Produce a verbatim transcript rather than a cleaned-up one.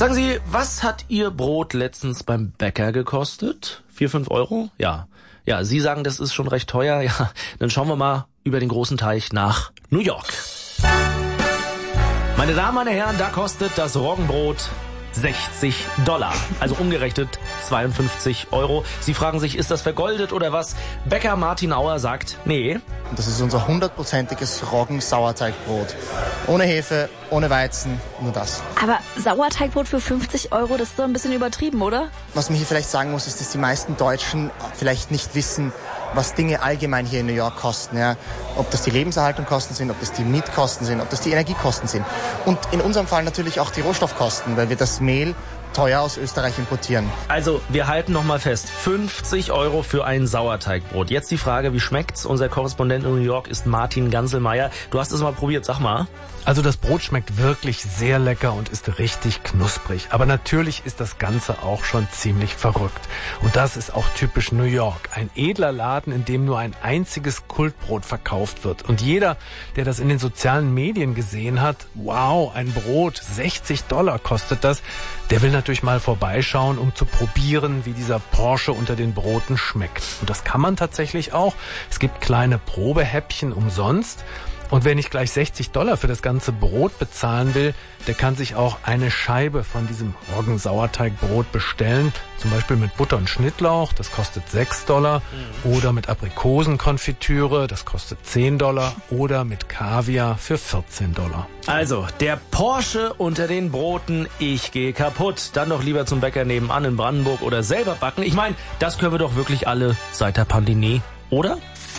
Sagen Sie, was hat Ihr Brot letztens beim Bäcker gekostet? Vier, fünf Euro? Ja. Ja, Sie sagen, das ist schon recht teuer. Ja, dann schauen wir mal über den großen Teich nach New York. Meine Damen, meine Herren, da kostet das Roggenbrot sechzig Dollar, also umgerechnet zweiundfünfzig Euro. Sie fragen sich, ist das vergoldet oder was? Bäcker Martin Auer sagt, nee. Das ist unser hundertprozentiges Roggen-Sauerteigbrot. Ohne Hefe, ohne Weizen, nur das. Aber Sauerteigbrot für fünfzig Euro, das ist doch ein bisschen übertrieben, oder? Was man hier vielleicht sagen muss, ist, dass die meisten Deutschen vielleicht nicht wissen, was Dinge allgemein hier in New York kosten. Ja? Ob das die Lebenserhaltungskosten sind, ob das die Mietkosten sind, ob das die Energiekosten sind. Und in unserem Fall natürlich auch die Rohstoffkosten, weil wir das Mehl teuer aus Österreich importieren. Also, wir halten noch mal fest, fünfzig Euro für ein Sauerteigbrot. Jetzt die Frage, wie schmeckt's? Unser Korrespondent in New York ist Martin Ganselmeier. Du hast es mal probiert, sag mal. Also das Brot schmeckt wirklich sehr lecker und ist richtig knusprig. Aber natürlich ist das Ganze auch schon ziemlich verrückt. Und das ist auch typisch New York. Ein edler Laden, in dem nur ein einziges Kultbrot verkauft wird. Und jeder, der das in den sozialen Medien gesehen hat, wow, ein Brot, sechzig Dollar kostet das, der will natürlich mal vorbeischauen, um zu probieren, wie dieser Porsche unter den Broten schmeckt. Und das kann man tatsächlich auch. Es gibt kleine Probehäppchen umsonst. Und wer nicht gleich sechzig Dollar für das ganze Brot bezahlen will, der kann sich auch eine Scheibe von diesem Roggensauerteigbrot bestellen. Zum Beispiel mit Butter und Schnittlauch, das kostet sechs Dollar. Mhm. Oder mit Aprikosenkonfitüre, das kostet zehn Dollar. Oder mit Kaviar für vierzehn Dollar. Also, der Porsche unter den Broten, ich gehe kaputt. Dann doch lieber zum Bäcker nebenan in Brandenburg oder selber backen. Ich meine, das können wir doch wirklich alle seit der Pandemie, oder?